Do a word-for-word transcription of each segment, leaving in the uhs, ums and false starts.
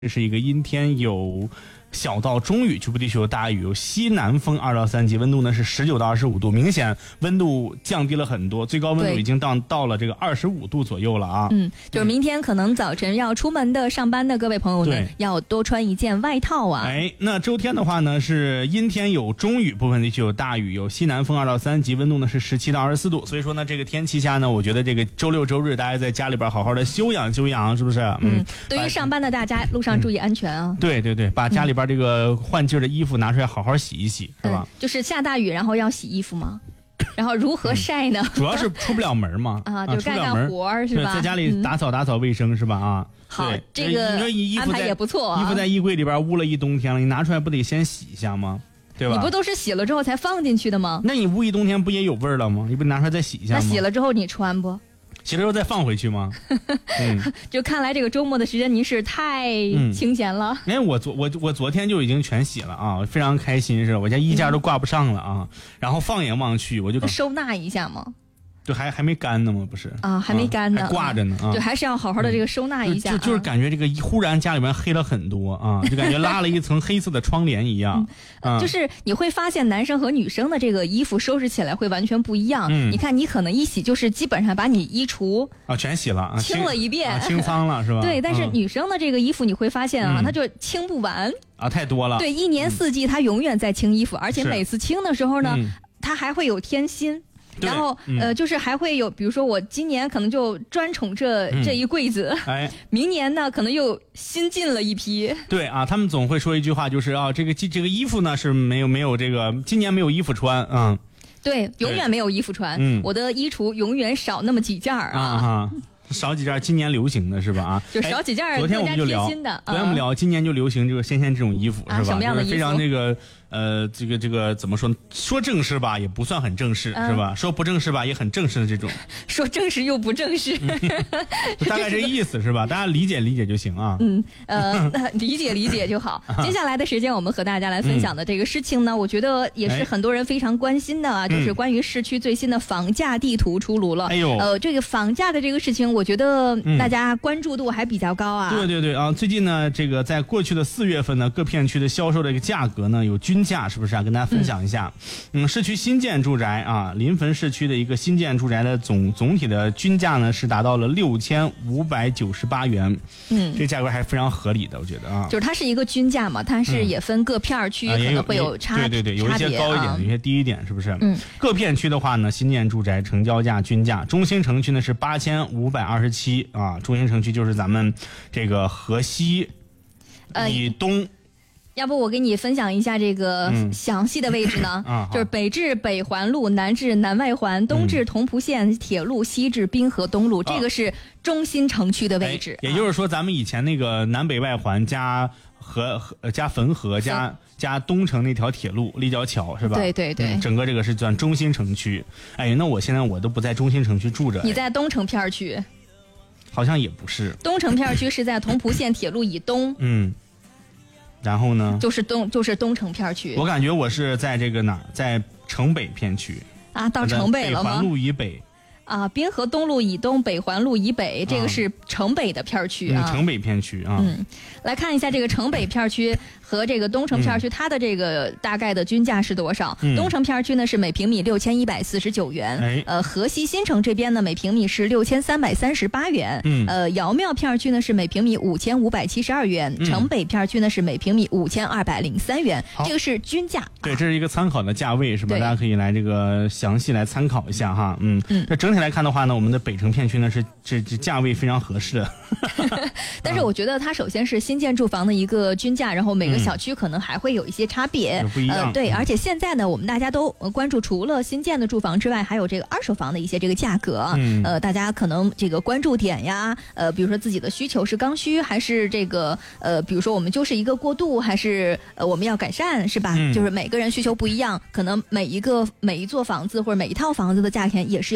这是一个阴天，有小到中雨，局部地区有大雨，有西南风二到三级，温度呢是十九到二十五度，明显温度降低了很多，最高温度已经到到了这个二十五度左右了啊。 嗯，就是明天可能早晨要出门的上班的各位朋友呢，要多穿一件外套啊。 哎，那周天的话呢是阴天有中雨，部分地区有大雨，有西南风二到三级，温度呢是十七到二十四度。所以说呢，这个天气下呢，我觉得这个周六周日大家在家里边好好的休养休养，是不是？ 嗯，嗯对于上班的大家，路上注意安全啊。 嗯、对对对，把家里边这个换季的衣服拿出来好好洗一洗，是吧？ 嗯、就是下大雨，然后要洗衣服吗？然后如何晒呢？ 嗯、主要是出不了门嘛， 啊，就干干活儿是吧？ 在家里打扫打扫卫生、嗯、是吧？啊， 好，这个安排也不错、啊。 衣服在衣柜里边捂了一冬天了，你拿出来不得先洗一下吗？对吧？ 你不都是洗了之后才放进去的吗？ 那你捂一冬天不也有味儿了吗？你不拿出来再洗一下吗？ 那洗了之后你穿不？ 洗了之后再放回去吗？ 嗯，就看来这个周末的时间您是太清闲了。 哎、嗯，我昨我我昨天就已经全洗了啊，非常开心，是吧？我家衣架都挂不上了啊，嗯、然后放眼望去，我就收纳一下吗？ 就还还没干呢吗？不是啊，还没干呢， 还挂着呢啊！ 就还是要好好的这个收纳一下。 就就就是感觉这个忽然家里面黑了很多啊，就感觉拉了一层黑色的窗帘一样。 嗯、就是你会发现男生和女生的这个衣服收拾起来会完全不一样。 嗯， 你看你可能一洗就是基本上把你衣橱啊全洗了， 清了一遍， 啊、清仓了是吧？ 对，但是女生的这个衣服你会发现啊，嗯、它就清不完啊，太多了。 对，一年四季它永远在清衣服，而且每次清的时候呢，嗯、它还会有添新。然后、嗯、呃，就是还会有，比如说我今年可能就专宠这、嗯、这一柜子， 哎， 明年呢可能又新进了一批。 对啊，他们总会说一句话，就是啊，这个这个衣服呢是没有没有这个今年没有衣服穿啊、嗯。 对，永远没有衣服穿。嗯，我的衣橱永远少那么几件啊。 啊少几件今年流行的是吧？啊， 就少几件。 昨天我们就聊，昨天我们聊，今年就流行这个仙仙这种衣服、 啊、 是吧？ 什么样的衣服？ 非常这个呃，这个这个怎么说？说正式吧，也不算很正式，嗯、是吧？说不正式吧，也很正式的这种。 说正式又不正式， 大概这意思是吧？大家理解理解就行啊。 嗯呃，理解理解就好。接下来的时间，我们和大家来分享的这个事情呢，嗯、我觉得也是很多人非常关心的啊，哎、就是关于市区最新的房价地图出炉了。 哎呦， 呃，这个房价的这个事情，我觉得大家关注度还比较高啊。 嗯、对对对啊，最近呢，这个在过去的四月份呢，各片区的销售的一个价格呢有均价，是不是啊？跟大家分享一下。嗯，嗯市区新建住宅啊，临汾市区的一个新建住宅的总总体的均价呢是达到了六千五百九十八元。嗯，这个价格还是非常合理的，我觉得啊。 就是它是一个均价嘛，但是也分各片区可能会有差、 嗯啊、对对对，有一些高一点， 啊、 有些低一点，是不是？ 嗯， 各片区的话呢，新建住宅成交价均价，中心城区呢是八千五百二十七啊，中心城区就是咱们这个河西以东。呃要不我给你分享一下这个详细的位置呢？ 嗯啊、 就是北至北环路，南至南外环，东至同蒲线铁路，西至滨河东路，嗯、这个是中心城区的位置。 哎、也就是说，咱们以前那个南北外环加河加汾河加加东城那条铁路立交桥是吧？ 对对对、 嗯，整个这个是算中心城区。哎，那我现在我都不在中心城区住着， 你在东城片区？ 好像也不是。 东城片区是在同蒲线铁路以东。 嗯。然后呢？ 就是东，就是东城片区。 我感觉我是在这个哪儿，在城北片区啊，到城北了吗？ 北环路以北啊，滨河东路以东，北环路以北，这个是城北的片区啊， 嗯、城北片区啊。 嗯，来看一下这个城北片区和这个东城片区，嗯、它的这个大概的均价是多少？嗯、东城片区呢是每平米六千一百四十九元， 哎、 呃，河西新城这边呢每平米是六千三百三十八元， 嗯、 呃，姚庙片区呢是每平米五千五百七十二元， 嗯、 城北片区呢是每平米五千二百零三元，这个是均价。 对，这是一个参考的价位是吧？大家可以来这个详细来参考一下哈。嗯嗯，那整体来看的话呢，我们的北城片区呢是这这价位非常合适的。 但是我觉得它首先是新建住房的一个均价，然后每个小区可能还会有一些差别， 嗯、不一样。 呃，对，而且现在呢，我们大家都关注除了新建的住房之外，还有这个二手房的一些这个价格。 嗯， 呃，大家可能这个关注点呀，呃，比如说自己的需求是刚需，还是这个呃，比如说我们就是一个过渡，还是呃我们要改善，是吧？ 嗯、 就是每个人需求不一样，可能每一个每一座房子或者每一套房子的价钱也是有些差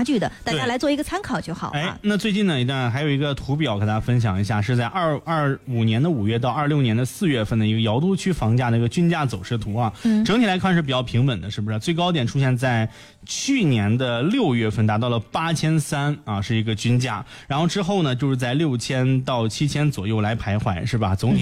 差距的，大家来做一个参考就好了。 哎，那最近呢，呢还有一个图表给大家分享一下，是在二二五年的五月到二六年的四月份的一个瑶都区房价的一个均价走势图啊。嗯，整体来看是比较平稳的，是不是？最高点出现在去年的六月份，达到了八千三啊，是一个均价。然后之后呢，就是在六千到七千左右来徘徊，是吧？总体